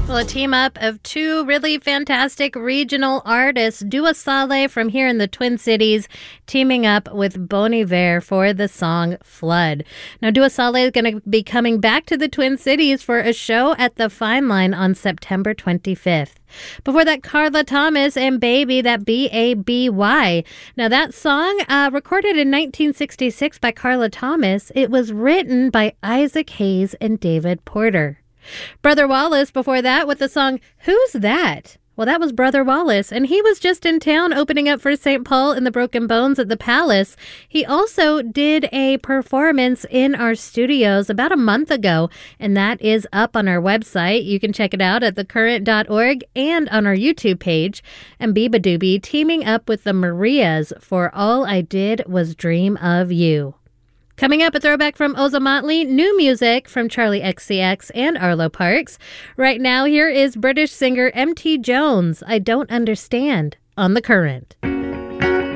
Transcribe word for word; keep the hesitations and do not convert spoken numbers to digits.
Well, a team up of two really fantastic regional artists, Dua Saleh from here in the Twin Cities, teaming up with Bon Iver for the song Flood. Now, Dua Saleh is going to be coming back to the Twin Cities for a show at the Fine Line on September twenty-fifth. Before that, Carla Thomas and Baby, that B A B Y. Now, that song, uh, recorded in nineteen sixty-six by Carla Thomas, it was written by Isaac Hayes and David Porter. Brother Wallace before that with the song Who's That? Well, that was Brother Wallace, and he was just in town opening up for Saint Paul and the Broken Bones at the Palace. He also did a performance in our studios about a month ago, and that is up on our website. You can check it out at the current dot org and on our YouTube page. And Biba Doobie teaming up with the Marias for All I Did Was Dream of You. Coming up, a throwback from Ozomatli, new music from Charlie X C X and Arlo Parks. Right now, here is British singer M T Jones, I Don't Understand, on The Current.